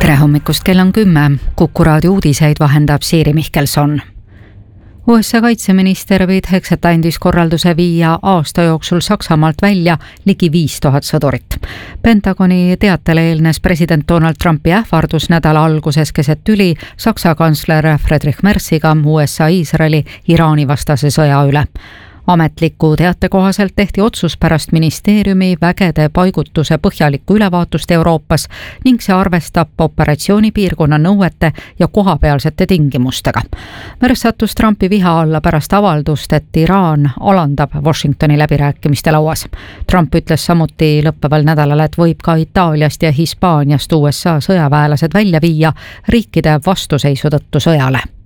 tere hommikust, kell on 10. Kuku raadio uudiseid vahendab Siiri Mihkelson. USA kaitseminister Pete Hegseth andis korralduse viia aasta jooksul Saksamaalt välja ligi 5000 sõdurit. Pentagoni teatele eelnes president Donald Trumpi ähvardus nädala alguses keset tüli Saksa kantsler Friedrich Merziga USA Iisraeli Iraani vastase sõja üle. Ametliku teate kohaselt tehti otsus pärast ministeeriumi vägede paigutuse põhjalikku ülevaatust Euroopas ning see arvestab operatsioonipiirkonna nõuete ja kohapealsete tingimustega. Mers sattus Trumpi viha alla pärast avaldust, et Iraan alandab Washingtoni läbirääkimiste lauas. Trump ütles samuti lõppeval nädalal, et võib ka Itaaliast ja Hispaaniast USA sõjaväelased välja viia riikide vastuseisu tõttu sõjale.